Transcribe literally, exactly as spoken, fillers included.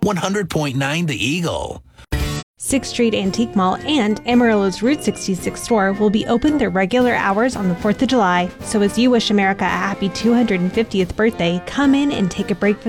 one hundred point nine The Eagle. sixth Street Antique Mall and Amarillo's Route sixty-six store will be open their regular hours on the fourth of July. So as you wish America a happy two hundred fiftieth birthday, come in and take a break from